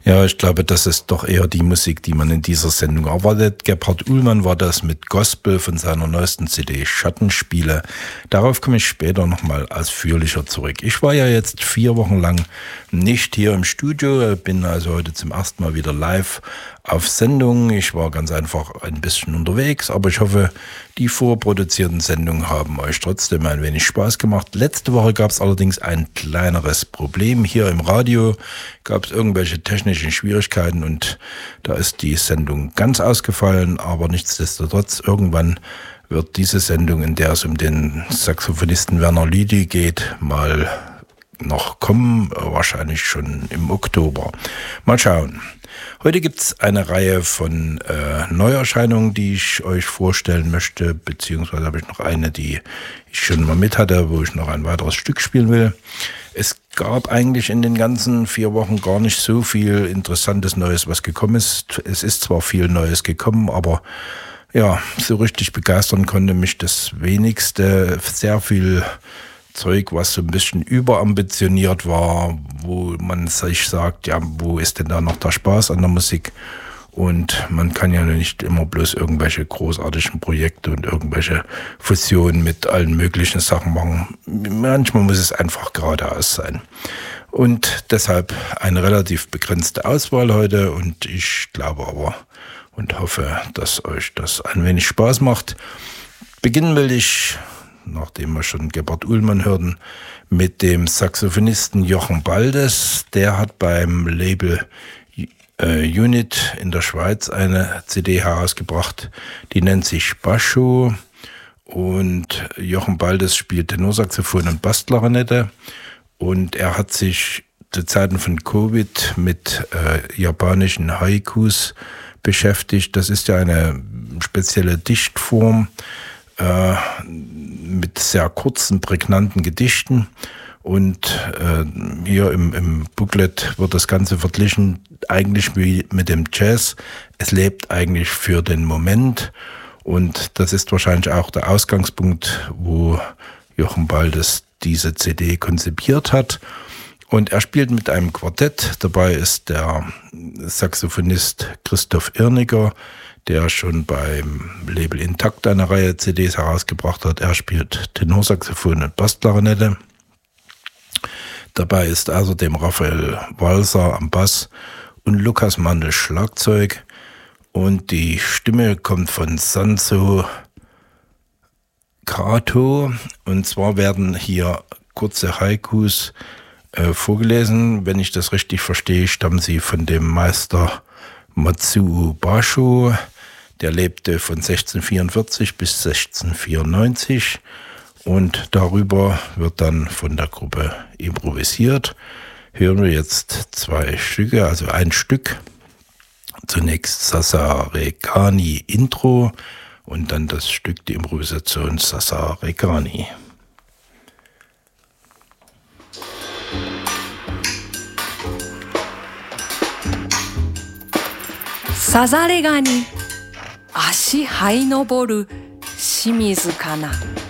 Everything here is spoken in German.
Ja, ich glaube, das ist doch eher die Musik, die man in dieser Sendung erwartet. Gebhard Uhlmann war das mit Gospel von seiner neuesten CD Schattenspiele. Darauf komme ich später nochmal ausführlicher zurück. Ich war ja jetzt 4 Wochen lang nicht hier im Studio, bin also heute zum ersten Mal wieder live auf Sendung. Ich war ganz einfach ein bisschen unterwegs, aber ich hoffe, die vorproduzierten Sendungen haben euch trotzdem ein wenig Spaß gemacht. Letzte Woche gab es allerdings ein kleineres Problem. Hier im Radio gab es irgendwelche technischen Schwierigkeiten und da ist die Sendung ganz ausgefallen, aber nichtsdestotrotz, irgendwann wird diese Sendung, in der es um den Saxophonisten Werner Lüdi geht, mal noch kommen, wahrscheinlich schon im Oktober. Mal schauen. Heute gibt's eine Reihe von Neuerscheinungen, die ich euch vorstellen möchte, beziehungsweise habe ich noch eine, die ich schon mal mit hatte, wo ich noch ein weiteres Stück spielen will. Es gab eigentlich in den ganzen 4 Wochen gar nicht so viel Interessantes Neues, was gekommen ist. Es ist zwar viel Neues gekommen, aber ja, so richtig begeistern konnte mich das wenigste. Sehr viel Zeug, was so ein bisschen überambitioniert war, wo man sich sagt, ja, wo ist denn da noch der Spaß an der Musik? Und man kann ja nicht immer bloß irgendwelche großartigen Projekte und irgendwelche Fusionen mit allen möglichen Sachen machen. Manchmal muss es einfach geradeaus sein. Und deshalb eine relativ begrenzte Auswahl heute und ich glaube aber und hoffe, dass euch das ein wenig Spaß macht. Beginnen will ich, nachdem wir schon Gebhard Uhlmann hörten, mit dem Saxophonisten Jochen Baldes. Der hat beim Label Unit in der Schweiz eine CD herausgebracht, die nennt sich Basho. Und Jochen Baldes spielt Tenorsaxophon und Bassklarinette. Und er hat sich zu Zeiten von Covid mit japanischen Haikus beschäftigt. Das ist ja eine spezielle Dichtform, mit sehr kurzen, prägnanten Gedichten. Und hier im Booklet wird das Ganze verglichen, eigentlich wie mit dem Jazz. Es lebt eigentlich für den Moment. Und das ist wahrscheinlich auch der Ausgangspunkt, wo Jochen Baldes diese CD konzipiert hat. Und er spielt mit einem Quartett. Dabei ist der Saxophonist Christoph Irniger, der schon beim Label Intakt eine Reihe CDs herausgebracht hat. Er spielt Tenorsaxophon und Bassklarinette. Dabei ist außerdem Raphael Walser am Bass und Lukas Mandel Schlagzeug. Und die Stimme kommt von Sanso Kato. Und zwar werden hier kurze Haikus vorgelesen. Wenn ich das richtig verstehe, stammen sie von dem Meister Matsuo Basho. Der lebte von 1644 bis 1694 und darüber wird dann von der Gruppe improvisiert. Hören wir jetzt 2 Stücke, also ein Stück. Zunächst Sasarekani Intro und dann das Stück, die Improvisation Sasarekani. Sasaregani 足這いのぼる清水かな